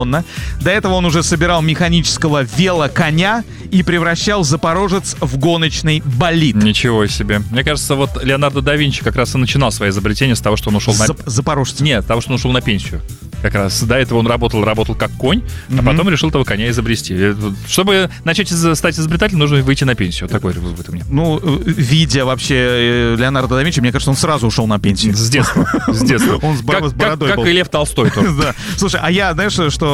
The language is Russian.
До этого он уже собирал механического велоконя и превращал Запорожец в гоночный болид. Ничего себе. Мне кажется, вот Леонардо да Винчи как раз и начинал свои изобретения с того, что он ушел на... Запорожец. Нет, с того, что он ушел на пенсию. Как раз до этого он работал как конь, а потом решил этого коня изобрести. Чтобы начать стать изобретателем, нужно выйти на пенсию. Такой вывод у меня. Ну, видя вообще Леонардо да Винчи, мне кажется, он сразу ушел на пенсию. С детства. Он с бородой был. Как и Лев Толстой тоже. Слушай, а я, знаешь, что